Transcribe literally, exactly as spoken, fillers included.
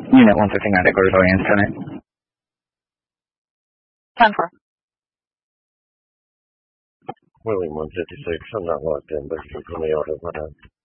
Unit one fifteen at Gregorian Senate. ten four. William one fifty-six, I'm not locked in, but you can put me out of my